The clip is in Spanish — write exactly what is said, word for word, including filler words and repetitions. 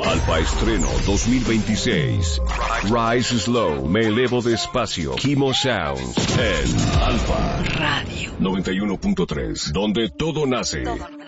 Alfa Estreno dos mil veintiséis. Rise Slow, me elevo despacio. Kimo Sounds en Alfa Radio noventa y uno punto tres, donde todo nace.